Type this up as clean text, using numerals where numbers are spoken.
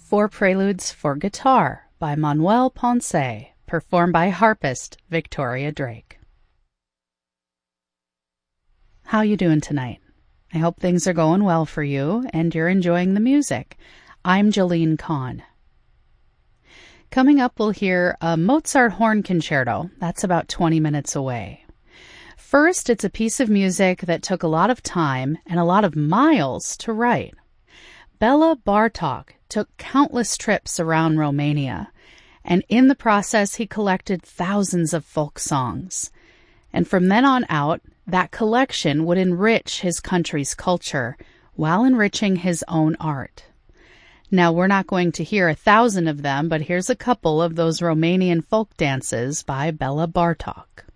Four Preludes for Guitar by Manuel Ponce, performed by harpist Victoria Drake. How you doing tonight? I hope things are going well for you and you're enjoying the music. I'm Jolene Kahn. Coming up, we'll hear a Mozart horn concerto. That's about 20 minutes away. First, it's a piece of music that took a lot of time and a lot of miles to write. Bela Bartok took countless trips around Romania, and in the process he collected thousands of folk songs. And from then on out, that collection would enrich his country's culture while enriching his own art. Now, we're not going to hear 1,000 of them, but here's a couple of those Romanian folk dances by Bela Bartok.